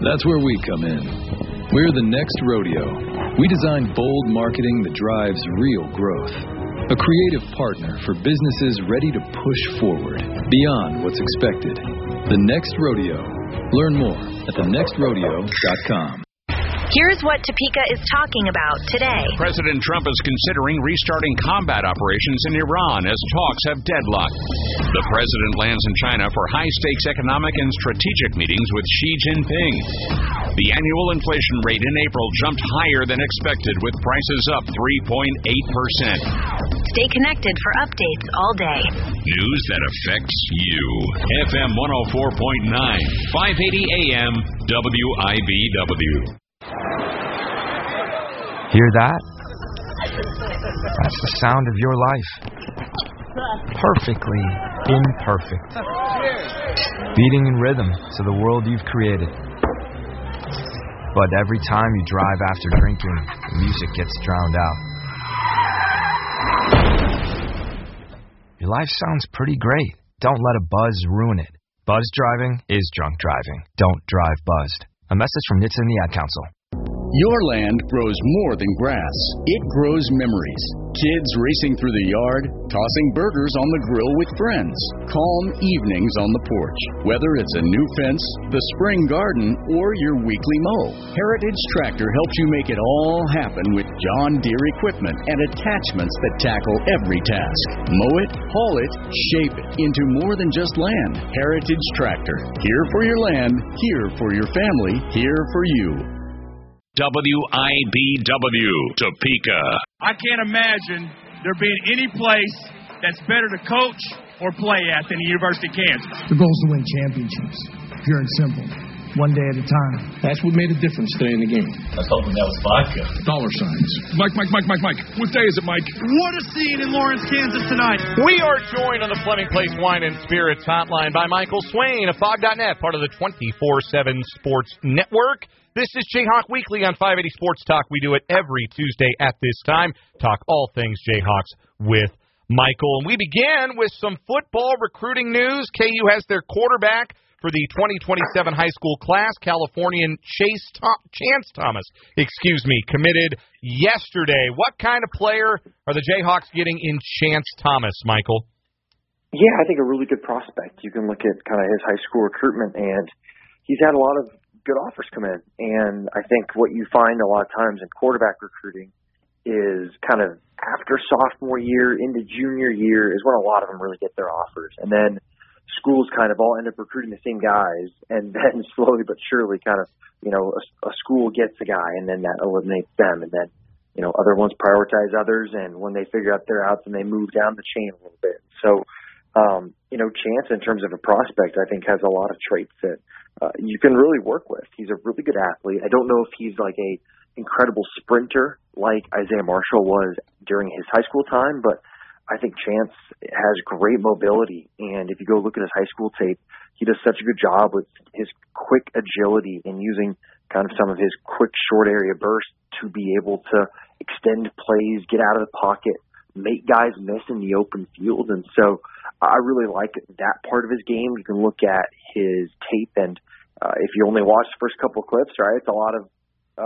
That's where we come in. We're the Next Rodeo. We design bold marketing that drives real growth. A creative partner for businesses ready to push forward beyond what's expected. The Next Rodeo. Learn more at thenextrodeo.com. Here's what Topeka is talking about today. President Trump is considering restarting combat operations in Iran as talks have deadlocked. The president lands in China for high-stakes economic and strategic meetings with Xi Jinping. The annual inflation rate in April jumped higher than expected, with prices up 3.8%. Stay connected for updates all day. News that affects you. FM 104.9, 580 AM, WIBW. Hear that? That's the sound of your life. Perfectly imperfect. Beating in rhythm to the world you've created. But every time you drive after drinking, the music gets drowned out. Your life sounds pretty great. Don't let a buzz ruin it. Buzz driving is drunk driving. Don't drive buzzed. A message from NHTSA and the Ad Council. Your land grows more than grass. It grows memories. Kids racing through the yard, tossing burgers on the grill with friends, calm evenings on the porch. Whether it's a new fence, the spring garden, or your weekly mow, Heritage Tractor helps you make it all happen with John Deere equipment and attachments that tackle every task. Mow it, haul it, shape it into more than just land. Heritage Tractor. Here for your land, here for your family, here for you. WIBW, Topeka. I can't imagine there being any place that's better to coach or play at than the University of Kansas. The goal is to win championships, pure and simple, one day at a time. That's what made a difference today in the game. I was hoping that was vodka. Dollar signs. Mike. What day is it, Mike? What a scene in Lawrence, Kansas tonight. We are joined on the Fleming Place Wine and Spirits hotline by Michael Swain of Fog.net, part of the 24/7 Sports Network. This is Jayhawk Weekly on 580 Sports Talk. We do it every Tuesday at this time. Talk all things Jayhawks with Michael. And we begin with some football recruiting news. KU has their quarterback for the 2027 high school class, Californian Chance Thomas, committed yesterday. What kind of player are the Jayhawks getting in Chance Thomas, Michael? Yeah, I think a really good prospect. You can look at kind of his high school recruitment, and he's had a lot of good offers come in. And I think what you find a lot of times in quarterback recruiting is kind of after sophomore year into junior year is when a lot of them really get their offers. And then schools kind of all end up recruiting the same guys, and then slowly but surely kind of, a school gets a guy, and then that eliminates them. And then, other ones prioritize others, and when they figure out their outs, and they move down the chain a little bit. So, Chance, in terms of a prospect, I think has a lot of traits that you can really work with. He's a really good athlete. I don't know if he's like a incredible sprinter like Isaiah Marshall was during his high school time, but I think Chance has great mobility. And if you go look at his high school tape, he does such a good job with his quick agility and using kind of some of his quick short area bursts to be able to extend plays, get out of the pocket, make guys miss in the open field. And so I really like that part of his game. You can look at his tape, and if you only watch the first couple of clips, right, it's a lot of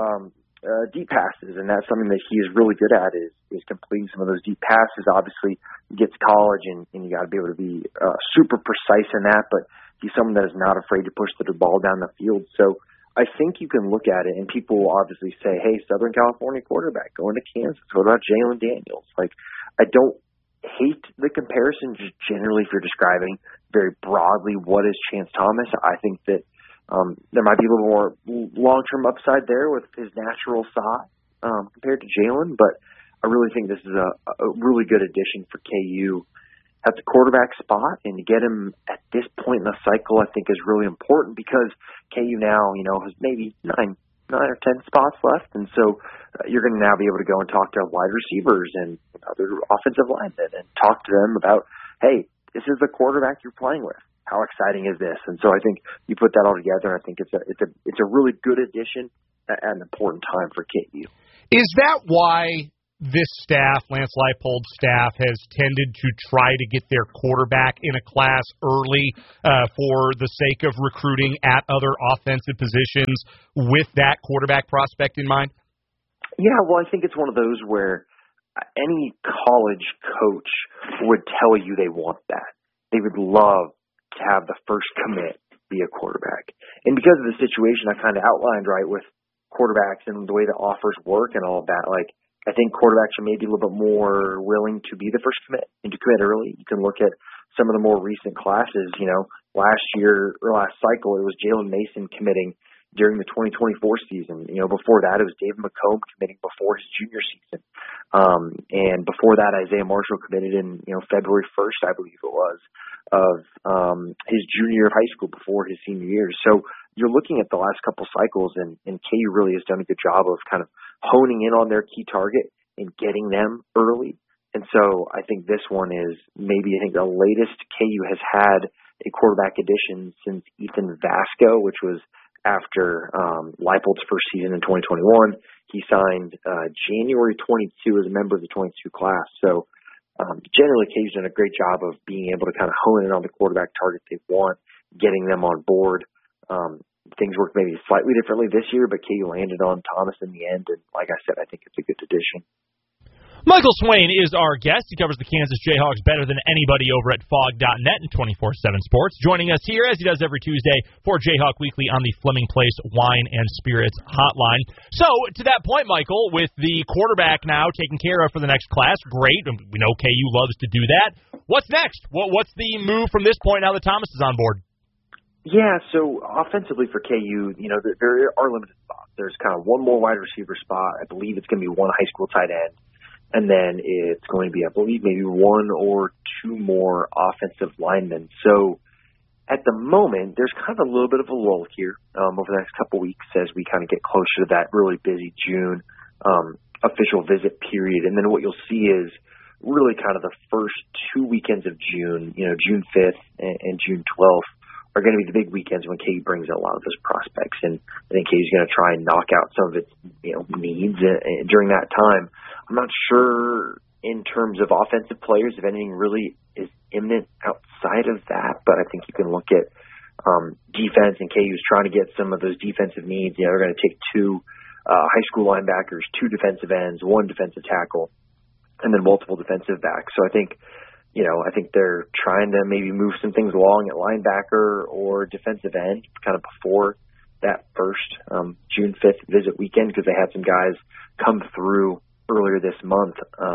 deep passes, and that's something that he is really good at is completing some of those deep passes. Obviously, he gets to college, and you got to be able to be super precise in that, but he's someone that is not afraid to push the ball down the field. So I think you can look at it, and people will obviously say, hey, Southern California quarterback going to Kansas. What about Jalen Daniels? Like, I don't hate the comparison just generally if you're describing very broadly what is Chance Thomas. I think that there might be a little more long-term upside there with his natural size compared to Jalen, but I really think this is a really good addition for KU at the quarterback spot, and to get him at this point in the cycle I think is really important because KU now, has maybe 9 or 10 spots left, and so you're going to now be able to go and talk to wide receivers and other offensive linemen and talk to them about, hey, this is the quarterback you're playing with. How exciting is this? And so I think you put that all together, and I think it's a really good addition at an important time for KU. Is that why this staff, Lance Leipold's staff, has tended to try to get their quarterback in a class early for the sake of recruiting at other offensive positions with that quarterback prospect in mind? Yeah, well, I think it's one of those where any college coach would tell you they want that. They would love to have the first commit be a quarterback. And because of the situation I kind of outlined, right, with quarterbacks and the way the offers work and all of that, like, I think quarterbacks are maybe a little bit more willing to be the first commit and to commit early. You can look at some of the more recent classes. Last year or last cycle, it was Jalen Mason committing during the 2024 season. Before that, it was David McComb committing before his junior season. And before that, Isaiah Marshall committed in, February 1st, I believe it was, of his junior year of high school before his senior year. So you're looking at the last couple cycles, and KU really has done a good job of kind of honing in on their key target and getting them early. And so I think this one is maybe, the latest KU has had a quarterback addition since Ethan Vasco, which was after Leipold's first season in 2021. He signed January 22 as a member of the 22 class. So generally, KU's done a great job of being able to kind of hone in on the quarterback target they want, getting them on board. Things worked maybe slightly differently this year, but KU landed on Thomas in the end, and like I said, I think it's a good addition. Michael Swain is our guest. He covers the Kansas Jayhawks better than anybody over at Phog.net and 24/7 Sports. Joining us here, as he does every Tuesday, for Jayhawk Weekly on the Fleming Place Wine and Spirits Hotline. So, to that point, Michael, with the quarterback now taken care of for the next class, great. We know KU loves to do that. What's next? What's the move from this point now that Thomas is on board? Yeah, so offensively for KU, there are limited spots. There's kind of one more wide receiver spot. I believe it's going to be one high school tight end. And then it's going to be, I believe, maybe one or two more offensive linemen. So at the moment, there's kind of a little bit of a lull here over the next couple weeks as we kind of get closer to that really busy June official visit period. And then what you'll see is really kind of the first 2 weekends of June, June 5th and June 12th are going to be the big weekends when KU brings in a lot of those prospects. And I think KU's going to try and knock out some of its needs during that time. I'm not sure in terms of offensive players if anything really is imminent outside of that, but I think you can look at defense, and KU's trying to get some of those defensive needs. They're going to take two high school linebackers, two defensive ends, one defensive tackle, and then multiple defensive backs. So I think they're trying to maybe move some things along at linebacker or defensive end kind of before that first June 5th visit weekend, because they had some guys come through earlier this month.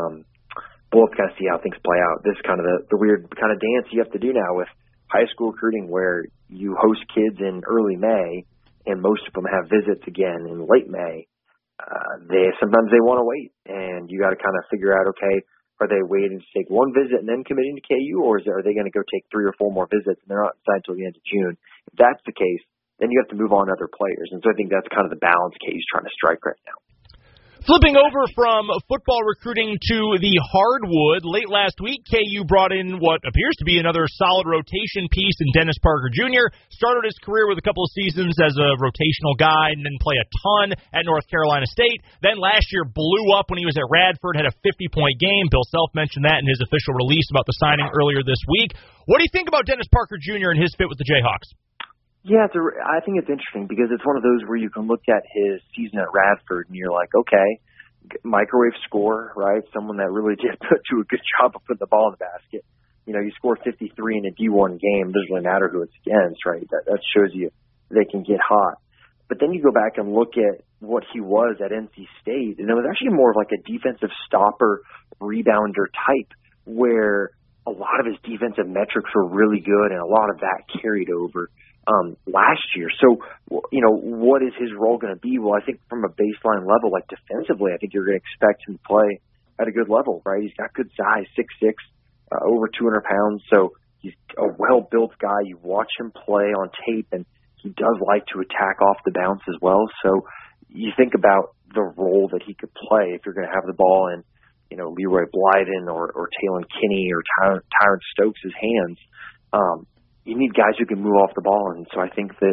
We'll have to kind of see how things play out. This is kind of the weird kind of dance you have to do now with high school recruiting, where you host kids in early May and most of them have visits again in late May. Sometimes they want to wait, and you got to kind of figure out, okay, are they waiting to take one visit and then committing to KU, or are they going to go take 3 or 4 more visits and they're not signed until the end of June? If that's the case, then you have to move on to other players. And so I think that's kind of the balance KU's trying to strike right now. Flipping over from football recruiting to the hardwood, late last week, KU brought in what appears to be another solid rotation piece in Dennis Parker Jr. Started his career with a couple of seasons as a rotational guy and then play a ton at North Carolina State. Then last year blew up when he was at Radford, had a 50-point game. Bill Self mentioned that in his official release about the signing earlier this week. What do you think about Dennis Parker Jr. and his fit with the Jayhawks? Yeah, I think it's interesting because it's one of those where you can look at his season at Radford and you're like, okay, microwave scorer, right? Someone that really did do a good job of putting the ball in the basket. You score 53 in a D1 game. It doesn't really matter who it's against, right? That shows you they can get hot. But then you go back and look at what he was at NC State, and it was actually more of like a defensive stopper, rebounder type, where a lot of his defensive metrics were really good, and a lot of that carried over last year. So, what is his role going to be? Well, I think from a baseline level, like defensively, I think you're going to expect him to play at a good level, right? He's got good size, 6'6", over 200 pounds. So he's a well-built guy. You watch him play on tape, and he does like to attack off the bounce as well. So you think about the role that he could play if you're going to have the ball in, Leroy Blyden or Talon Kinney or Tyron Stokes' hands. You need guys who can move off the ball, and so I think that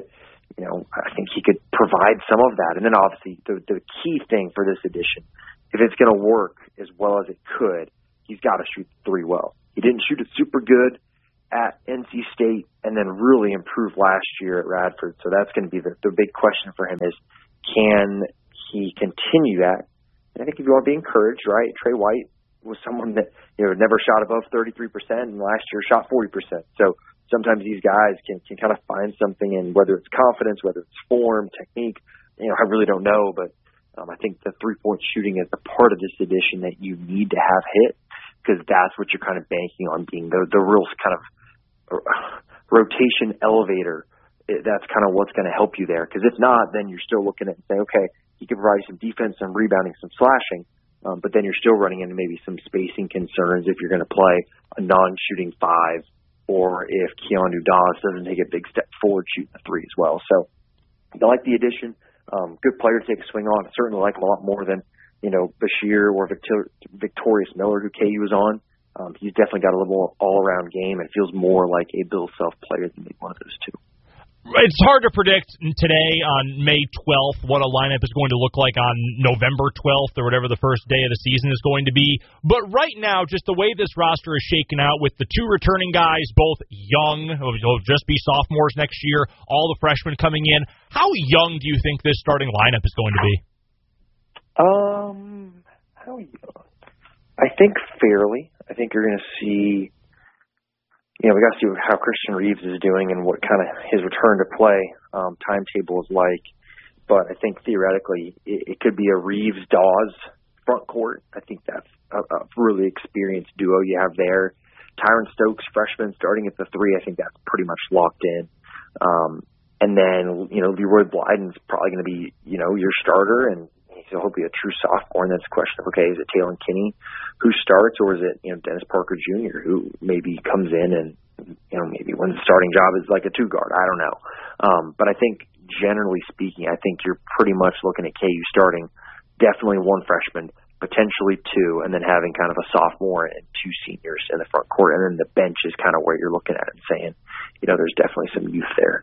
I think he could provide some of that. And then obviously the key thing for this edition, if it's going to work as well as it could, he's got to shoot the three well. He didn't shoot it super good at NC State and then really improved last year at Radford. So that's going to be the big question for him is, can he continue that? And I think if you want to be encouraged, right, Trey White was someone that, never shot above 33% and last year shot 40%. So sometimes these guys can kind of find something in whether it's confidence, whether it's form, technique. I really don't know, but I think the three-point shooting is a part of this edition that you need to have hit because that's what you're kind of banking on being the real kind of rotation elevator. That's kind of what's going to help you there. Because if not, then you're still looking at it and saying, okay, he can provide some defense, some rebounding, some slashing, but then you're still running into maybe some spacing concerns if you're going to play a non-shooting five or if Keanu Doss doesn't take a big step forward shooting the three as well. So I like the addition. Good player to take a swing on. I certainly like him a lot more than, Bashir or Victorious Miller, who KU was on. He's definitely got a little all-around game and feels more like a Bill Self player than maybe one of those two. It's hard to predict today on May 12th what a lineup is going to look like on November 12th or whatever the first day of the season is going to be. But right now, just the way this roster is shaken out with the two returning guys, both young, will just be sophomores next year, all the freshmen coming in, how young do you think this starting lineup is going to be? How young? I think fairly. I think you're going to see... we got to see how Christian Reeves is doing and what kind of his return to play timetable is like. But I think theoretically it could be a Reeves-Dawes front court. I think that's a really experienced duo you have there. Tyron Stokes, freshman, starting at the three. I think that's pretty much locked in. And then, Leroy Blyden's probably going to be, your starter, and he'll hopefully a true sophomore. And that's a question of, okay, is it Taylor Kinney who starts, or is it, Dennis Parker Jr. who maybe comes in and, maybe wins the starting job as like a two guard? I don't know. But I think generally speaking, I think you're pretty much looking at KU starting definitely one freshman, potentially two, and then having kind of a sophomore and two seniors in the front court. And then the bench is kind of where you're looking at it and saying, there's definitely some youth there.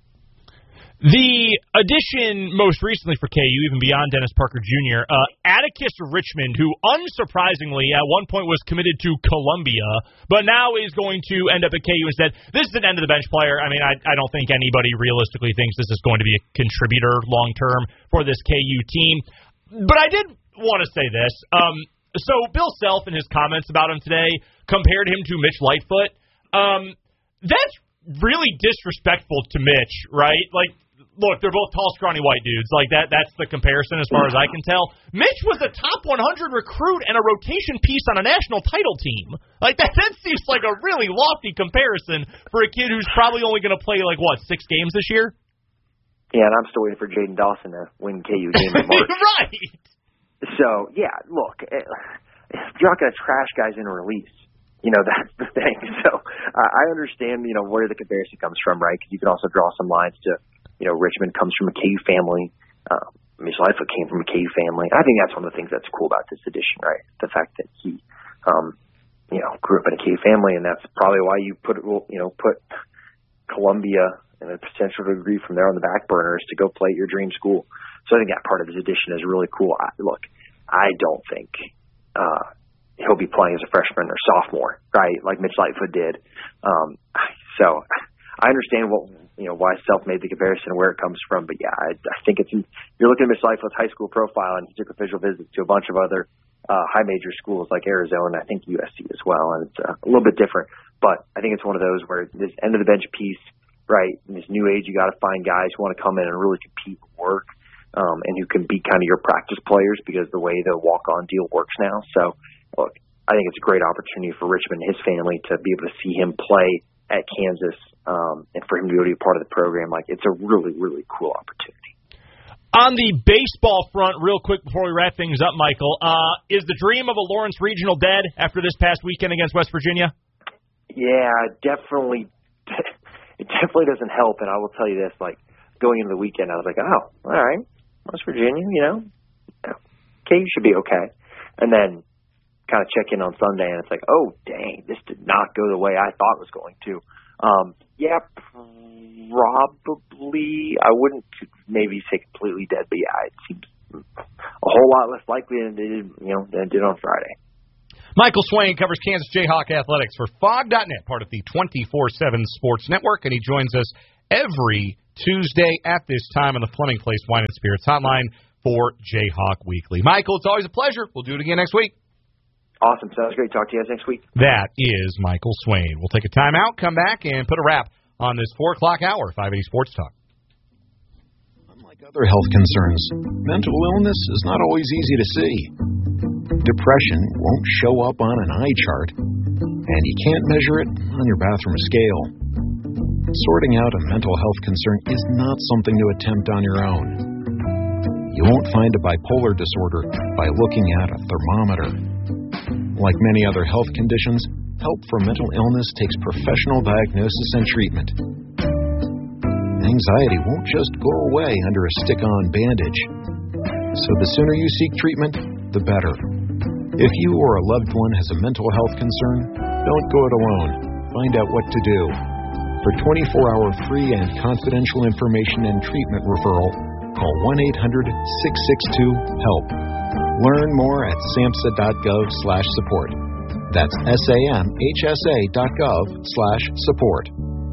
The addition most recently for KU, even beyond Dennis Parker Jr., Atticus Richmond, who unsurprisingly at one point was committed to Columbia, but now is going to end up at KU instead. This is an end-of-the-bench player. I mean, I don't think anybody realistically thinks this is going to be a contributor long-term for this KU team. But I did want to say this. So Bill Self, in his comments about him today, compared him to Mitch Lightfoot. That's really disrespectful to Mitch, right? Like, look, they're both tall, scrawny white dudes. Like, that's the comparison as far as I can tell. Mitch was a top 100 recruit and a rotation piece on a national title team. Like, that seems like a really lofty comparison for a kid who's probably only going to play, 6 games this year? Yeah, and I'm still waiting for Jaden Dawson to win KU game in March. Right. So, yeah, look, you're not going to trash guys in a release. That's the thing. So I understand, where the comparison comes from, right? Because you can also draw some lines to, Richmond comes from a KU family. Mitch Lightfoot came from a KU family. I think that's one of the things that's cool about this edition, right? The fact that he, grew up in a KU family, and that's probably why you put Columbia and the potential degree from there on the back burners to go play at your dream school. So I think that part of his edition is really cool. I don't think he'll be playing as a freshman or sophomore, right? Like Mitch Lightfoot did. So I understand why Self made the comparison and where it comes from. But yeah, I think you're looking at Mitch Lightfoot's high school profile, and he took official visits to a bunch of other high major schools like Arizona, I think USC as well. And it's a little bit different, but I think it's one of those where this end of the bench piece, right? In this new age, you got to find guys who want to come in and really compete and work. And who can be kind of your practice players because the way the walk-on deal works now. So, look, I think it's a great opportunity for Richmond and his family to be able to see him play at Kansas and for him to be able to be part of the program. It's a really, really cool opportunity. On the baseball front, real quick before we wrap things up, Michael, is the dream of a Lawrence Regional dead after this past weekend against West Virginia? Yeah, definitely. It definitely doesn't help, and I will tell you this, going into the weekend, I was like, oh, all right. West Virginia, KU should be okay. And then kind of check in on Sunday, and it's like, oh, dang, this did not go the way I thought it was going to. probably, I wouldn't maybe say completely dead, but yeah, it seems a whole lot less likely than it did on Friday. Michael Swain covers Kansas Jayhawk athletics for Fog.net, part of the 24/7 Sports Network, and he joins us every Tuesday at this time on the Fleming Place Wine and Spirits Hotline for Jayhawk Weekly. Michael, it's always a pleasure. We'll do it again next week. Awesome. Sounds great. Talk to you guys next week. That is Michael Swain. We'll take a timeout, come back, and put a wrap on this 4 o'clock hour, 580 Sports Talk. Unlike other health concerns, mental illness is not always easy to see. Depression won't show up on an eye chart, and you can't measure it on your bathroom scale. Sorting out a mental health concern is not something to attempt on your own. You won't find a bipolar disorder by looking at a thermometer. Like many other health conditions, help for mental illness takes professional diagnosis and treatment. Anxiety won't just go away under a stick-on bandage. So the sooner you seek treatment, the better. If you or a loved one has a mental health concern, don't go it alone. Find out what to do. For 24-hour free and confidential information and treatment referral, call 1-800-662-HELP. Learn more at samhsa.gov/support. That's samhsa.gov/support.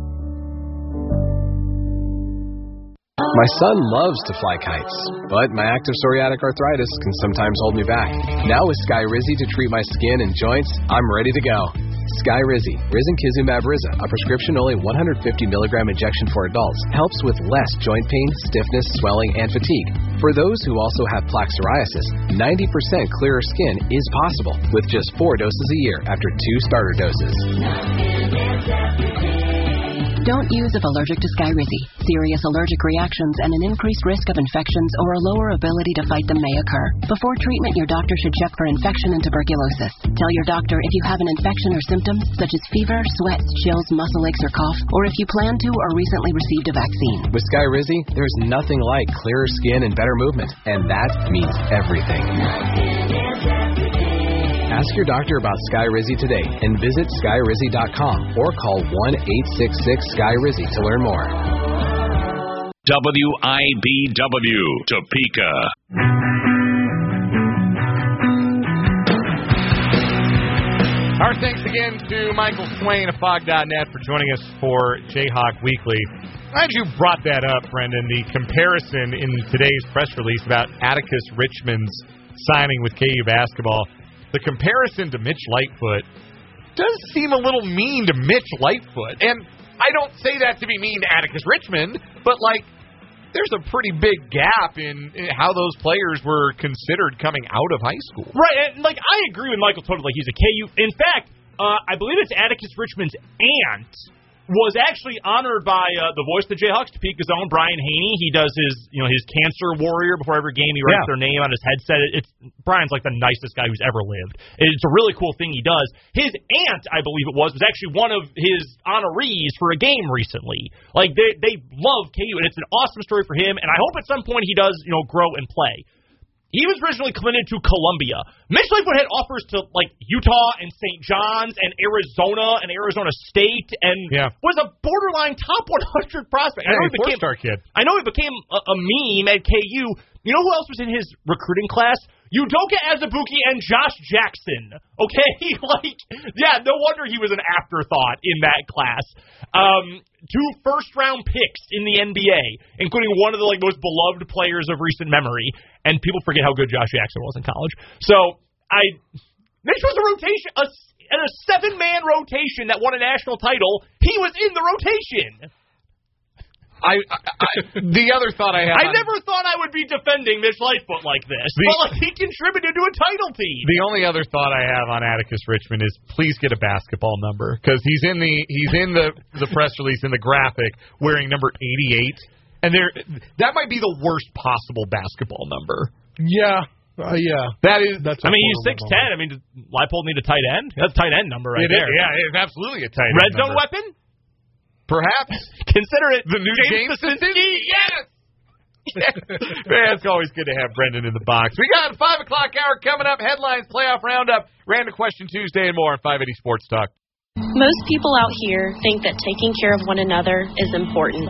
My son loves to fly kites, but my active psoriatic arthritis can sometimes hold me back. Now with Skyrizi to treat my skin and joints, I'm ready to go. Skyrizi, Risankizumab Riza, a prescription-only 150 milligram injection for adults, helps with less joint pain, stiffness, swelling, and fatigue. For those who also have plaque psoriasis, 90% clearer skin is possible with just 4 doses a year after 2 starter doses. Don't use if allergic to Skyrizi. Serious allergic reactions and an increased risk of infections or a lower ability to fight them may occur. Before treatment, your doctor should check for infection and tuberculosis. Tell your doctor if you have an infection or symptoms such as fever, sweats, chills, muscle aches, or cough, or if you plan to or recently received a vaccine. With Skyrizi, there's nothing like clearer skin and better movement, and that means everything. Ask your doctor about Skyrizi today and visit Skyrizi.com or call 1-866-SKYRIZI to learn more. WIBW, Topeka. Our thanks again to Michael Swain of Fog.net for joining us for Jayhawk Weekly. Glad you brought that up, Brendan, the comparison in today's press release about Atticus Richmond's signing with KU basketball. The comparison to Mitch Lightfoot does seem a little mean to Mitch Lightfoot. And I don't say that to be mean to Atticus Richmond, but, there's a pretty big gap in how those players were considered coming out of high school. Right, and, I agree with Michael totally. He's a KU. In fact, I believe it's Atticus Richmond's aunt was actually honored by the voice of the Jayhawks, Topeka's own Brian Haney. He does his cancer warrior before every game. He writes their name on his headset. Brian's the nicest guy who's ever lived. It's a really cool thing he does. His aunt, I believe it was actually one of his honorees for a game recently. They love KU, and it's an awesome story for him. And I hope at some point he does, grow and play. He was originally committed to Columbia. Mitch Lightfoot had offers to Utah and St. John's and Arizona State, and was a borderline top 100 prospect. I know he became four-star kid. I know he became a meme at KU. You know who else was in his recruiting class? Udoka Azubuike and Josh Jackson. Okay? No wonder he was an afterthought in that class. 2 first-round picks in the NBA, including one of the most beloved players of recent memory. And people forget how good Josh Jackson was in college. So, Mitch was a rotation, in a 7-man rotation that won a national title. He was in the rotation. The other thought I had... I never thought I would be defending Mitch Lightfoot like this. But he contributed to a title team. The only other thought I have on Atticus Richmond is please get a basketball number. Because he's in the press release, in the graphic, wearing number 88. And that might be the worst possible basketball number. Yeah. That's. He's 6'10". Does Leipold need a tight end? That's a tight end number right there. It's absolutely a tight end Red zone number. weapon? Perhaps. Consider it. The new James Stasinski? Yes! Man, it's always good to have Brendan in the box. We got a 5 o'clock hour coming up. Headlines, playoff roundup, Random Question Tuesday, and more on 580 Sports Talk. Most people out here think that taking care of one another is important.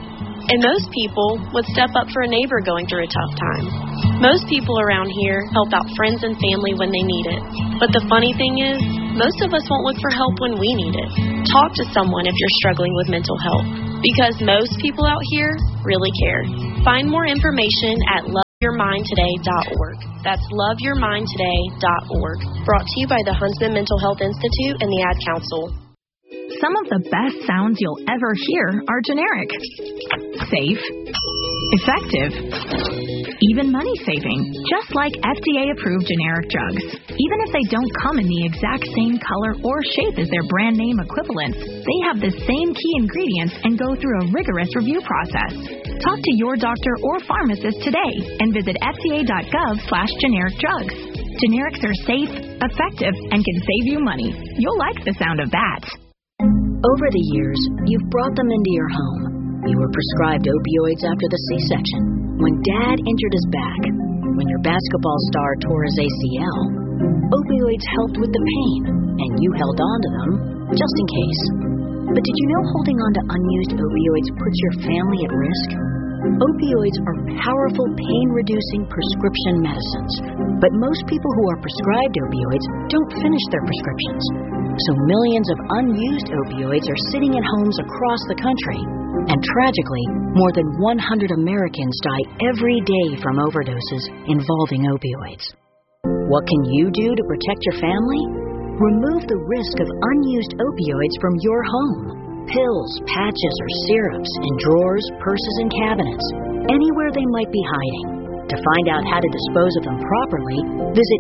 And most people would step up for a neighbor going through a tough time. Most people around here help out friends and family when they need it. But the funny thing is, most of us won't look for help when we need it. Talk to someone if you're struggling with mental health, because most people out here really care. Find more information at loveyourmindtoday.org. That's loveyourmindtoday.org. Brought to you by the Huntsman Mental Health Institute and the Ad Council. Some of the best sounds you'll ever hear are generic. Safe. Effective. Even money-saving. Just like FDA-approved generic drugs. Even if they don't come in the exact same color or shape as their brand name equivalents, they have the same key ingredients and go through a rigorous review process. Talk to your doctor or pharmacist today and visit fda.gov/generic drugs. Generics are safe, effective, and can save you money. You'll like the sound of that. Over the years, you've brought them into your home. You were prescribed opioids after the C-section, when Dad injured his back, when your basketball star tore his ACL. Opioids helped with the pain, and you held on to them just in case. But did you know holding on to unused opioids puts your family at risk? Opioids are powerful pain-reducing prescription medicines, but most people who are prescribed opioids don't finish their prescriptions. So millions of unused opioids are sitting in homes across the country. And tragically, more than 100 Americans die every day from overdoses involving opioids. What can you do to protect your family? Remove the risk of unused opioids from your home. Pills, patches, or syrups in drawers, purses, and cabinets, anywhere they might be hiding. To find out how to dispose of them properly, visit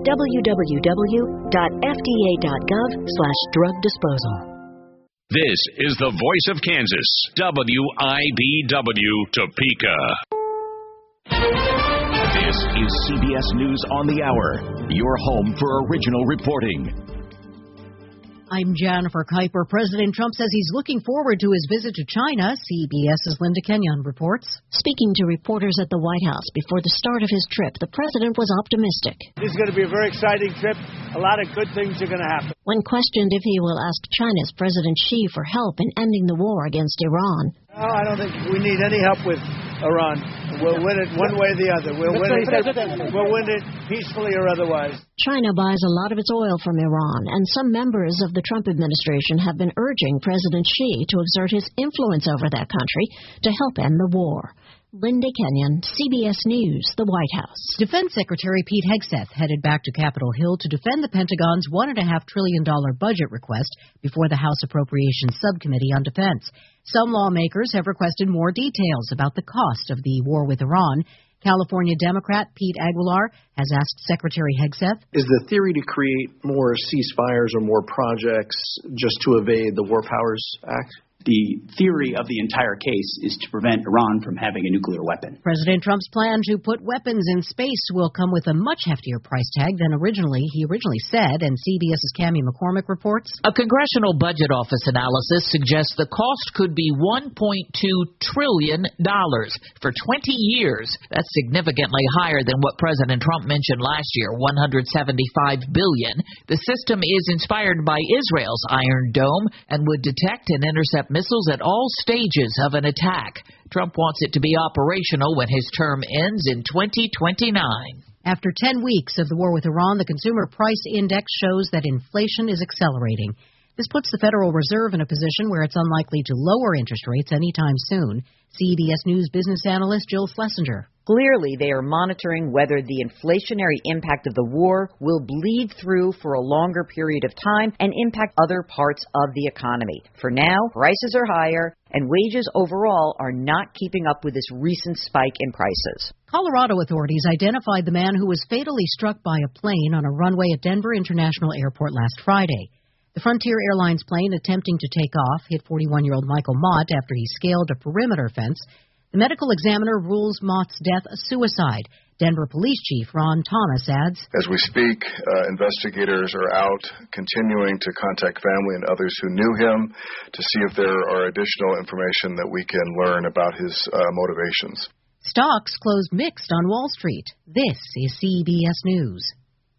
www.fda.gov/drug disposal. This is the voice of Kansas, WIBW Topeka. This is CBS News on the Hour, your home for original reporting. I'm Jennifer Kuiper. President Trump says he's looking forward to his visit to China. CBS's Linda Kenyon reports. Speaking to reporters at the White House before the start of his trip, the president was optimistic. This is going to be a very exciting trip. A lot of good things are going to happen. When questioned if he will ask China's President Xi for help in ending the war against Iran. No, I don't think we need any help with Iran. We'll win it one way or the other. We'll win it peacefully or otherwise. China buys a lot of its oil from Iran, and some members of the Trump administration have been urging President Xi to exert his influence over that country to help end the war. Linda Kenyon, CBS News, the White House. Defense Secretary Pete Hegseth headed back to Capitol Hill to defend the Pentagon's $1.5 trillion budget request before the House Appropriations Subcommittee on Defense. Some lawmakers have requested more details about the cost of the war with Iran. California Democrat Pete Aguilar has asked Secretary Hegseth, is the theory to create more ceasefires or more projects just to evade the War Powers Act? The theory of the entire case is to prevent Iran from having a nuclear weapon. President Trump's plan to put weapons in space will come with a much heftier price tag than he originally said, and CBS's Cammie McCormick reports. A Congressional Budget Office analysis suggests the cost could be $1.2 trillion for 20 years. That's significantly higher than what President Trump mentioned last year, $175 billion. The system is inspired by Israel's Iron Dome and would detect and intercept missiles at all stages of an attack. Trump wants it to be operational when his term ends in 2029. After 10 weeks of the war with Iran, the Consumer Price Index shows that inflation is accelerating. This puts the Federal Reserve in a position where it's unlikely to lower interest rates anytime soon. CBS News business analyst Jill Schlesinger. Clearly, they are monitoring whether the inflationary impact of the war will bleed through for a longer period of time and impact other parts of the economy. For now, prices are higher, and wages overall are not keeping up with this recent spike in prices. Colorado authorities identified the man who was fatally struck by a plane on a runway at Denver International Airport last Friday. The Frontier Airlines plane attempting to take off hit 41-year-old Michael Mott after he scaled a perimeter fence. The medical examiner rules Mott's death a suicide. Denver Police Chief Ron Thomas adds, as we speak, investigators are out continuing to contact family and others who knew him to see if there are additional information that we can learn about his motivations. Stocks closed mixed on Wall Street. This is CBS News.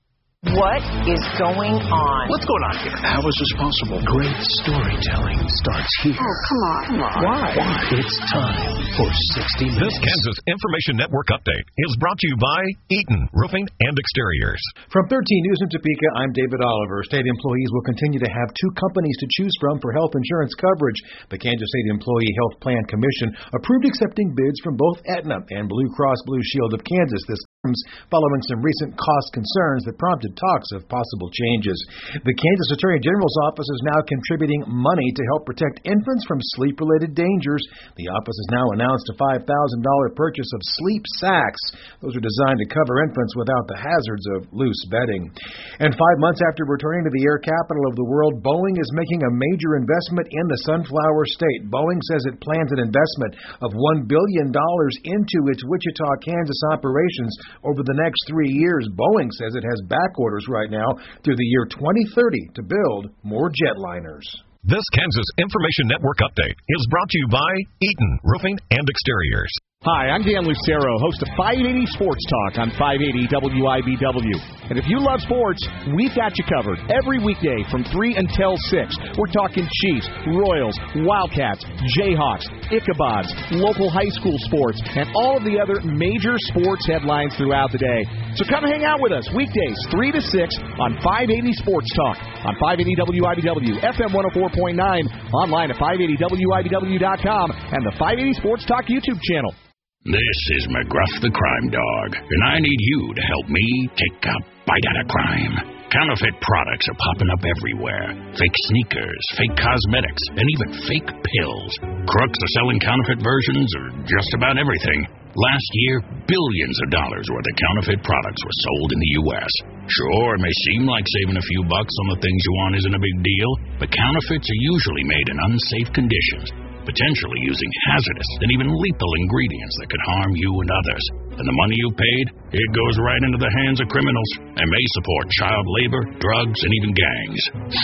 What is going on? What's going on here? How is this possible? Great storytelling starts here. Oh, come on. Why? It's time for 60 Minutes. This Kansas Information Network update is brought to you by Eaton Roofing and Exteriors. From 13 News in Topeka, I'm David Oliver. State employees will continue to have two companies to choose from for health insurance coverage. The Kansas State Employee Health Plan Commission approved accepting bids from both Aetna and Blue Cross Blue Shield of Kansas. This comes following some recent cost concerns that prompted talks of possible changes. The Kansas Attorney General's office is now contributing money to help protect infants from sleep-related dangers. The office has now announced a $5,000 purchase of sleep sacks. Those are designed to cover infants without the hazards of loose bedding. And 5 months after returning to the air capital of the world, Boeing is making a major investment in the Sunflower State. Boeing says it plans an investment of $1 billion into its Wichita, Kansas operations over the next 3 years. Boeing says it has back orders right now through the year 2030 to build more jetliners. This Kansas Information Network update is brought to you by Eaton Roofing and Exteriors. Hi, I'm Dan Lucero, host of 580 Sports Talk on 580 WIBW. And if you love sports, we've got you covered every weekday from 3 until 6. We're talking Chiefs, Royals, Wildcats, Jayhawks, Ichabods, local high school sports, and all of the other major sports headlines throughout the day. So come hang out with us weekdays 3 to 6 on 580 Sports Talk on 580 WIBW, FM 104.9, online at 580WIBW.com, and the 580 Sports Talk YouTube channel. This is McGruff the Crime Dog, and I need you to help me take a bite out of crime. Counterfeit products are popping up everywhere. Fake sneakers, fake cosmetics, and even fake pills. Crooks are selling counterfeit versions of just about everything. Last year, billions of dollars worth of counterfeit products were sold in the U.S. Sure, it may seem like saving a few bucks on the things you want isn't a big deal, but counterfeits are usually made in unsafe conditions, potentially using hazardous and even lethal ingredients that could harm you and others. And the money you paid, it goes right into the hands of criminals and may support child labor, drugs, and even gangs.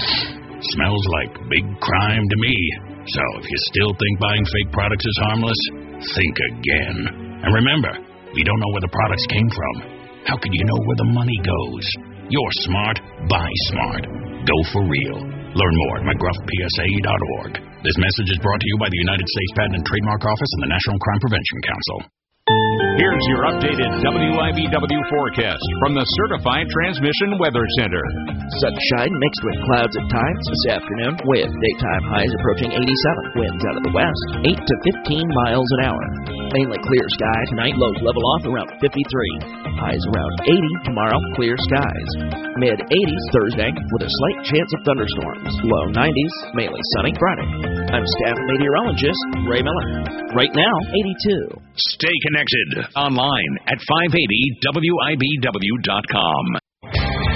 Smells like big crime to me. So if you still think buying fake products is harmless, think again. And remember, we don't know where the products came from. How can you know where the money goes? You're smart, buy smart. Go for real. Learn more at McGruffPSA.org. This message is brought to you by the United States Patent and Trademark Office and the National Crime Prevention Council. Here's your updated WIBW forecast from the Certified Transmission Weather Center. Sunshine mixed with clouds at times this afternoon, with daytime highs approaching 87. Winds out of the west, 8 to 15 miles an hour. Mainly clear sky tonight, lows level off around 53. Highs around 80 tomorrow, clear skies. Mid-80s Thursday, with a slight chance of thunderstorms. Low 90s, mainly sunny Friday. I'm staff meteorologist Ray Miller. Right now, 82. Stay connected online at 580WIBW.com.